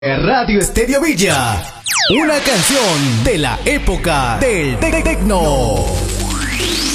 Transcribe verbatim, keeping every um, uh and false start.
Radio Estéreo Villa, una canción de la época del tecno.